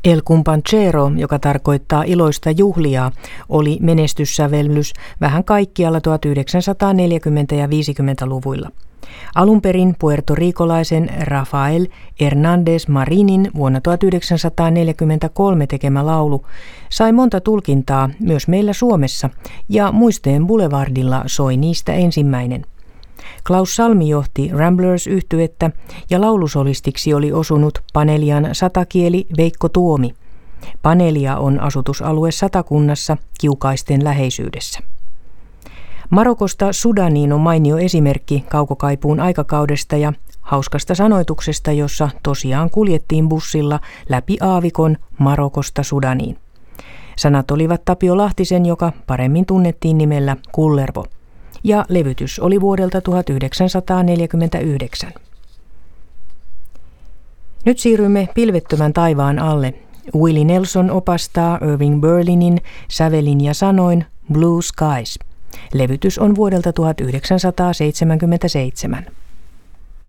El Compañero, joka tarkoittaa iloista juhliaa, oli menestyssävellys vähän kaikkialla 1940- ja 50-luvuilla. Alun perin puertorikolaisen Rafael Hernández Marinin vuonna 1943 tekemä laulu sai monta tulkintaa myös meillä Suomessa, ja Muistojen Boulevardilla soi niistä ensimmäinen. Klaus Salmi johti Ramblers-yhtyettä ja laulusolistiksi oli osunut Panelian satakieli Veikko Tuomi. Panelia on asutusalue Satakunnassa Kiukaisten läheisyydessä. Marokosta Sudaniin on mainio esimerkki kaukokaipuun aikakaudesta ja hauskasta sanoituksesta, jossa tosiaan kuljettiin bussilla läpi aavikon Marokosta Sudaniin. Sanat olivat Tapio Lahtisen, joka paremmin tunnettiin nimellä Kullervo. Ja levytys oli vuodelta 1949. Nyt siirrymme pilvettömän taivaan alle. Willie Nelson opastaa Irving Berlinin sävelin ja sanoin Blue Skies. Levytys on vuodelta 1977.